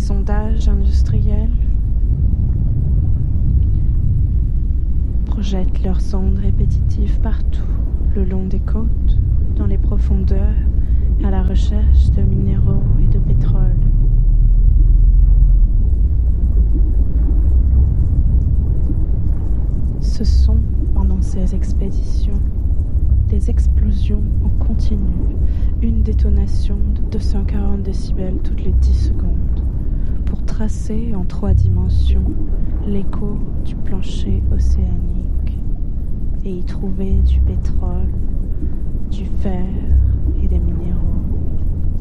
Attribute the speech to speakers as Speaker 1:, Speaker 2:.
Speaker 1: sondages industriels projettent leurs ondes répétitives partout, le long des côtes, dans les profondeurs, à la recherche de minéraux et de pétrole. Ce sont, pendant ces expéditions, des explosions en continu, une détonation de 240 décibels toutes les 10 secondes, pour tracer en 3 dimensions l'écho du plancher océanique et y trouver du pétrole, du fer et des minéraux.